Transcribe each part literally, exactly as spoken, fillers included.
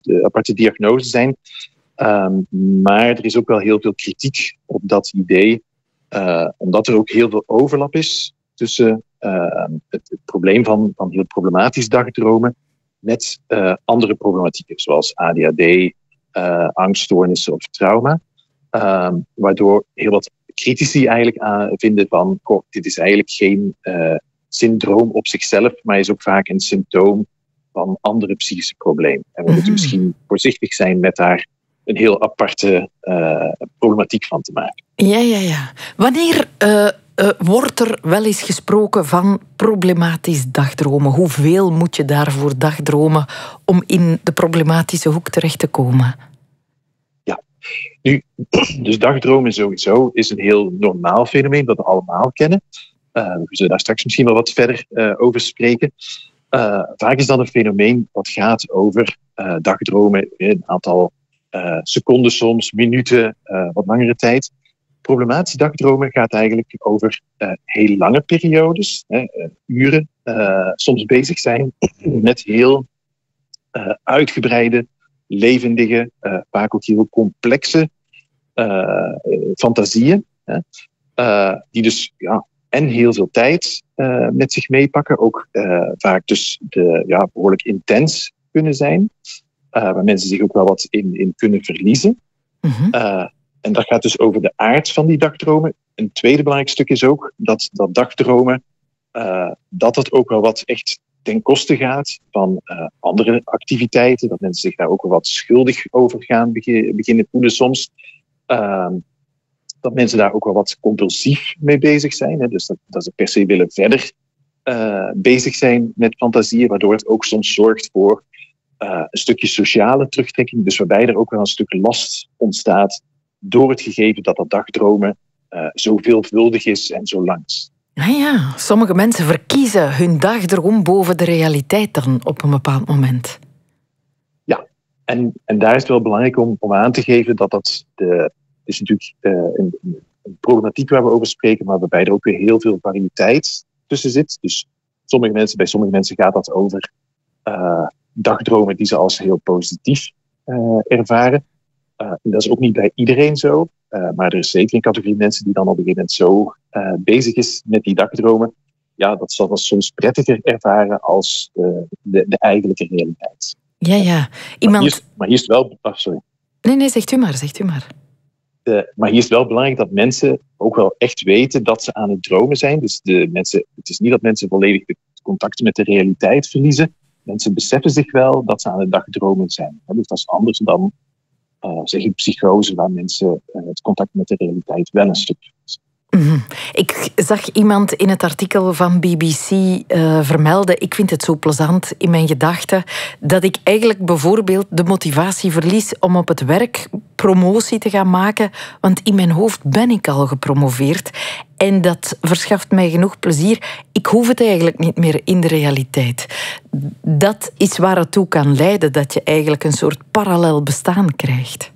de aparte diagnoses zijn. Um, maar er is ook wel heel veel kritiek op dat idee, uh, omdat er ook heel veel overlap is tussen uh, het, het probleem van, van heel problematisch dagdromen met uh, andere problematieken, zoals A D H D, uh, angststoornissen of trauma. Um, waardoor heel wat critici eigenlijk aan vinden van, goh, dit is eigenlijk geen uh, syndroom op zichzelf, maar is ook vaak een symptoom van andere psychische problemen. En we mm-hmm. moeten misschien voorzichtig zijn met daar een heel aparte uh, problematiek van te maken. Ja, ja, ja. Wanneer uh, uh, wordt er wel eens gesproken van problematisch dagdromen? Hoeveel moet je daarvoor dagdromen om in de problematische hoek terecht te komen? Ja, nu, dus dagdromen sowieso is een heel normaal fenomeen dat we allemaal kennen. Uh, we zullen daar straks misschien wel wat verder uh, over spreken. Uh, vaak is dat een fenomeen dat gaat over uh, dagdromen, een aantal uh, seconden soms, minuten, uh, wat langere tijd. Problematische dagdromen gaat eigenlijk over uh, heel lange periodes, hè, uh, uren, uh, soms bezig zijn met heel uh, uitgebreide, levendige, uh, vaak ook heel complexe uh, fantasieën, hè, uh, die dus ja, en heel veel tijd uh, met zich meepakken, ook uh, vaak dus de, ja, behoorlijk intens kunnen zijn, uh, waar mensen zich ook wel wat in, in kunnen verliezen. Mm-hmm. Uh, en dat gaat dus over de aard van die dagdromen. Een tweede belangrijk stuk is ook dat, dat dagdromen, uh, dat het ook wel wat echt ten koste gaat van uh, andere activiteiten, dat mensen zich daar ook wel wat schuldig over gaan begin, beginnen voelen soms. Uh, dat mensen daar ook wel wat compulsief mee bezig zijn. Hè? Dus dat, dat ze per se willen verder uh, bezig zijn met fantasieën, waardoor het ook soms zorgt voor uh, een stukje sociale terugtrekking. Dus waarbij er ook wel een stuk last ontstaat door het gegeven dat dat dagdromen uh, zo veelvuldig is en zo lang is. Ah ja, sommige mensen verkiezen hun dagdroom boven de realiteit dan op een bepaald moment. Ja, en, en daar is het wel belangrijk om, om aan te geven dat dat de... Het is natuurlijk uh, een, een problematiek waar we over spreken, maar waarbij er ook weer heel veel variëteit tussen zit. Dus sommige mensen, bij sommige mensen gaat dat over uh, dagdromen die ze als heel positief uh, ervaren. Uh, en dat is ook niet bij iedereen zo. Uh, maar er is zeker een categorie mensen die dan op een gegeven moment zo uh, bezig is met die dagdromen. Ja, dat zal dat soms prettiger ervaren als uh, de, de eigenlijke realiteit. Ja, ja. Iemand... Maar, hier is, maar hier is het wel... Oh, sorry. Nee, nee, zegt u maar, zegt u maar. Uh, maar hier is het wel belangrijk dat mensen ook wel echt weten dat ze aan het dromen zijn. Dus de mensen, het is niet dat mensen volledig het contact met de realiteit verliezen. Mensen beseffen zich wel dat ze aan het dagdromen zijn. Dus dat is anders dan uh, zeg ik, psychose, waar mensen uh, het contact met de realiteit wel een stuk verliezen. Mm-hmm. Ik zag iemand in het artikel van B B C uh, vermelden, ik vind het zo plezant in mijn gedachten, dat ik eigenlijk bijvoorbeeld de motivatie verlies om op het werk promotie te gaan maken, want in mijn hoofd ben ik al gepromoveerd en dat verschaft mij genoeg plezier. Ik hoef het eigenlijk niet meer in de realiteit. Dat is waar het toe kan leiden, dat je eigenlijk een soort parallel bestaan krijgt.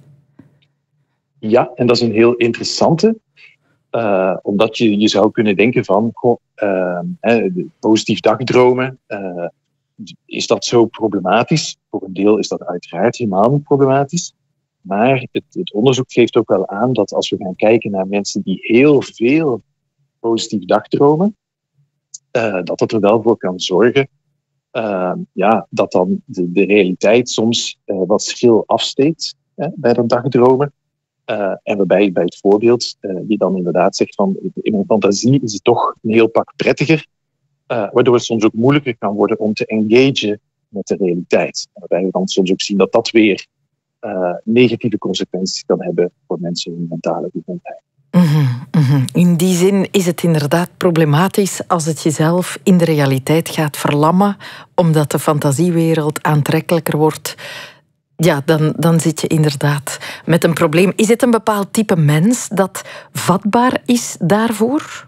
Ja, en dat is een heel interessante. Uh, omdat je, je zou kunnen denken van, goh, uh, eh, positief dagdromen, uh, is dat zo problematisch? Voor een deel is dat uiteraard helemaal niet problematisch. Maar het, het onderzoek geeft ook wel aan dat als we gaan kijken naar mensen die heel veel positief dagdromen, uh, dat dat er wel voor kan zorgen uh, ja, dat dan de, de realiteit soms uh, wat schil afsteekt uh, bij dat dagdromen. Uh, en waarbij bij het voorbeeld uh, je dan inderdaad zegt van in mijn fantasie is het toch een heel pak prettiger, uh, waardoor het soms ook moeilijker kan worden om te engagen met de realiteit. En waarbij we dan soms ook zien dat dat weer uh, negatieve consequenties kan hebben voor mensen in mentale gezondheid. Mm-hmm, mm-hmm. In die zin is het inderdaad problematisch als het jezelf in de realiteit gaat verlammen, omdat de fantasiewereld aantrekkelijker wordt. Ja, dan, dan zit je inderdaad met een probleem. Is het een bepaald type mens dat vatbaar is daarvoor?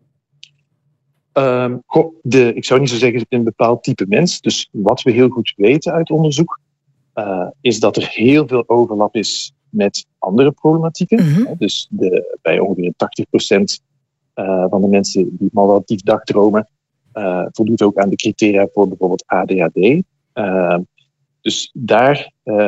Um, goh, de, ik zou niet zo zeggen een bepaald type mens. Dus wat we heel goed weten uit onderzoek, uh, is dat er heel veel overlap is met andere problematieken. Mm-hmm. Dus de, bij ongeveer tachtig procent uh, van de mensen die maladief dagdromen, uh, voldoet ook aan de criteria voor bijvoorbeeld A D H D. Uh, Dus daar